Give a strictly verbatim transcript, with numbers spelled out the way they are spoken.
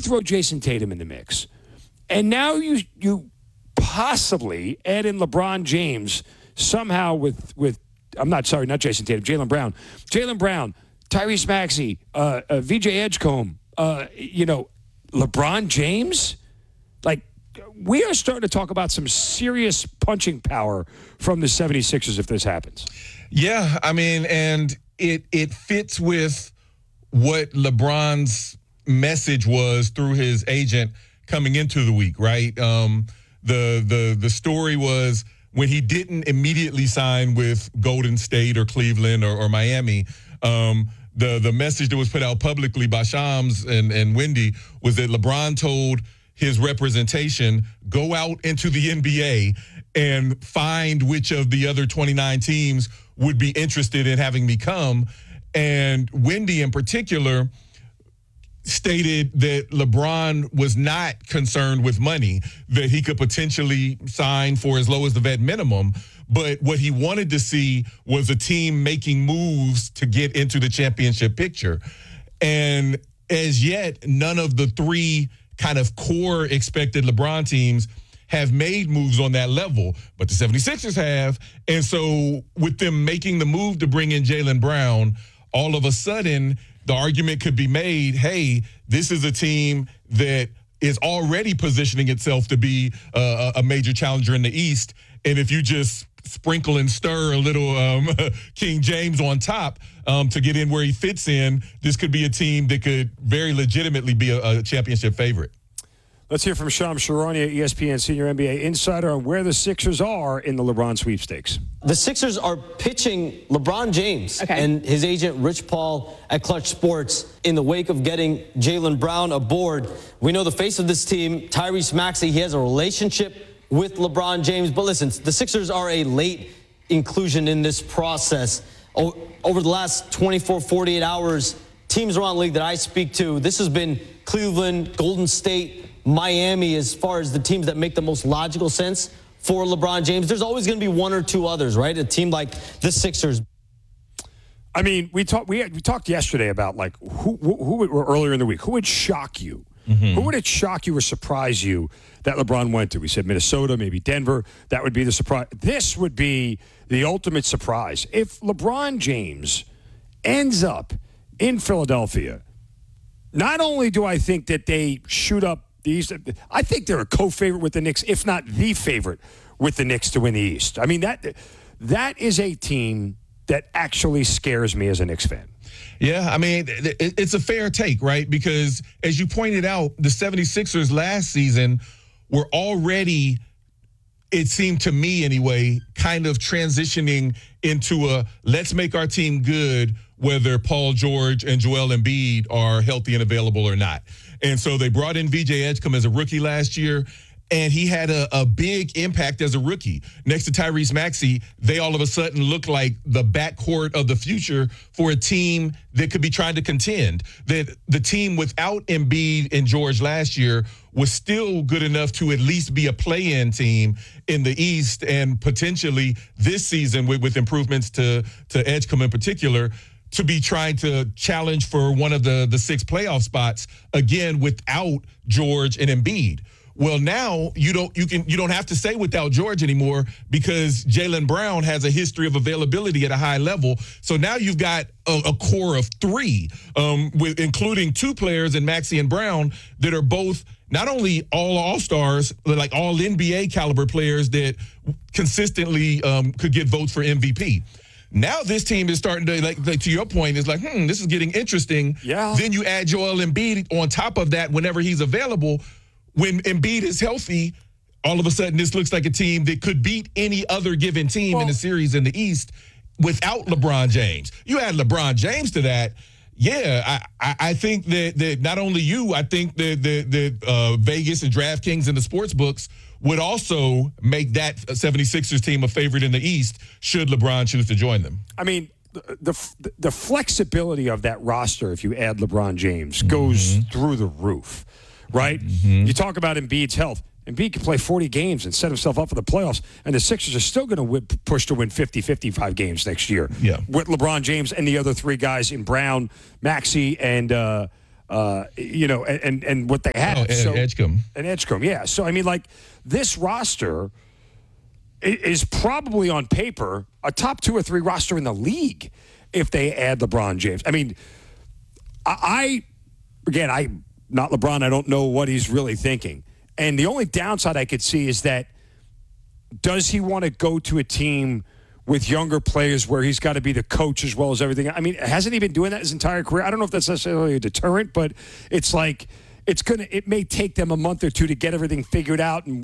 throw Jason Tatum in the mix, and now you you possibly add in LeBron James somehow with with I'm not sorry, not Jason Tatum, Jaylen Brown, Jaylen Brown, Tyrese Maxey, uh, uh, V J Edgecombe, uh, you know, LeBron James, like. We are starting to talk about some serious punching power from the seventy-sixers if this happens. Yeah, I mean, and it it fits with what LeBron's message was through his agent coming into the week, right? Um, the the the story was when he didn't immediately sign with Golden State or Cleveland or, or Miami. Um, the the message that was put out publicly by Shams and and Wendy was that LeBron told his representation, go out into the N B A and find which of the other twenty-nine teams would be interested in having me come. And Wendy in particular stated that LeBron was not concerned with money, that he could potentially sign for as low as the vet minimum. But what he wanted to see was a team making moves to get into the championship picture. And as yet, none of the three kind of core expected LeBron teams have made moves on that level, but the seventy-sixers have. And so with them making the move to bring in Jaylen Brown, all of a sudden the argument could be made, hey, this is a team that is already positioning itself to be uh, a major challenger in the East. And if you just sprinkle and stir a little um, King James on top um, to get in where he fits in, this could be a team that could very legitimately be a, a championship favorite. Let's hear from Shams Charania, E S P N senior N B A insider, on where the Sixers are in the LeBron sweepstakes. The Sixers are pitching LeBron James okay. and his agent Rich Paul at Clutch Sports in the wake of getting Jaylen Brown aboard. We know the face of this team, Tyrese Maxey, he has a relationship with LeBron James. But listen, the Sixers are a late inclusion in this process. O- over the last twenty-four, forty-eight hours, teams around the league that I speak to, this has been Cleveland, Golden State, Miami as far as the teams that make the most logical sense for LeBron James. There's always going to be one or two others, right? A team like the Sixers. I mean, we talked we, we talked yesterday about, like, who, who, who would, or earlier in the week, who would shock you? Mm-hmm. Who would it shock you or surprise you that LeBron went to? We said Minnesota, maybe Denver. That would be the surprise. This would be the ultimate surprise. If LeBron James ends up in Philadelphia, not only do I think that they shoot up the East, I think they're a co-favorite with the Knicks, if not the favorite with the Knicks to win the East. I mean, that that is a team that actually scares me as a Knicks fan. Yeah, I mean, it's a fair take, right? Because as you pointed out, the seventy-sixers last season were already, it seemed to me anyway, kind of transitioning into a let's make our team good whether Paul George and Joel Embiid are healthy and available or not. And so they brought in V J Edgecombe as a rookie last year, and he had a, a big impact as a rookie. Next to Tyrese Maxey, they all of a sudden look like the backcourt of the future for a team that could be trying to contend. That the team without Embiid and George last year was still good enough to at least be a play-in team in the East, and potentially this season with, with improvements to, to Edgecombe in particular, to be trying to challenge for one of the, the six playoff spots, again, without George and Embiid. Well, now you don't you can you don't have to say without George anymore, because Jaylen Brown has a history of availability at a high level. So now you've got a, a core of three, um, with including two players in Maxey and Brown that are both not only all all-stars, but like all N B A caliber players that consistently um, could get votes for M V P. Now this team is starting to, like, like to your point, is like, hmm, this is getting interesting. Yeah. Then you add Joel Embiid on top of that whenever he's available. When Embiid is healthy, all of a sudden this looks like a team that could beat any other given team well, in the series in the East without LeBron James. You add LeBron James to that, yeah, I, I, I think that, that not only you, I think that, that, that uh, Vegas and DraftKings and the sports books would also make that seventy-sixers team a favorite in the East should LeBron choose to join them. I mean, the the, the flexibility of that roster, if you add LeBron James, goes mm-hmm. through the roof. Right? Mm-hmm. You talk about Embiid's health. Embiid can play forty games and set himself up for the playoffs, and the Sixers are still going to push to win fifty, fifty-five games next year. Yeah. With LeBron James and the other three guys in Brown, Maxey, and uh, uh, you know, and, and and what they have. Oh, Ed- so, Edgecombe. and Edgecombe, yeah. So I mean, like this roster i- is probably on paper a top two or three roster in the league if they add LeBron James. I mean, I, I again, I not LeBron. I don't know what he's really thinking. And the only downside I could see is that does he want to go to a team with younger players where he's got to be the coach as well as everything? I mean, hasn't he been doing that his entire career? I don't know if that's necessarily a deterrent, but it's like it's gonna. It may take them a month or two to get everything figured out and